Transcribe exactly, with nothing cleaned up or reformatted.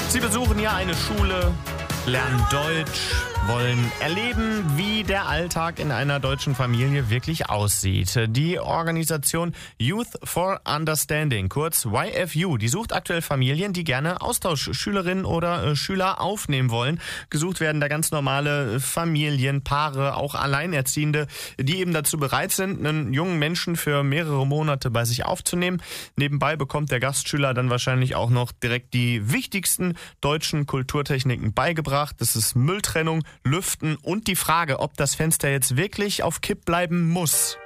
Sie besuchen hier eine Schule, lernen Deutsch, wollen erleben, wie der Alltag in einer deutschen Familie wirklich aussieht. Die Organisation Youth for Understanding, kurz Y F U, die sucht aktuell Familien, die gerne Austauschschülerinnen oder äh, Schüler aufnehmen wollen. Gesucht werden da ganz normale Familien, Paare, auch Alleinerziehende, die eben dazu bereit sind, einen jungen Menschen für mehrere Monate bei sich aufzunehmen. Nebenbei bekommt der Gastschüler dann wahrscheinlich auch noch direkt die wichtigsten deutschen Kulturtechniken beigebracht. Das ist Mülltrennung, Lüften und die Frage, ob das Fenster jetzt wirklich auf Kipp bleiben muss.